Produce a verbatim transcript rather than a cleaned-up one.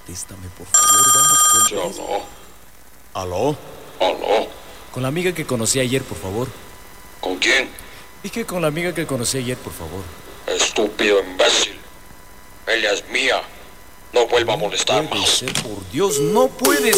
Contéstame, por favor, vamos, Sí, contéstame. aló. ¿Aló? Aló. Con la amiga que conocí ayer, por favor. ¿Con quién? Dije con la amiga que conocí ayer, por favor. Estúpido imbécil. Ella es mía. No vuelva a molestar No puede más. ser, por Dios, no puede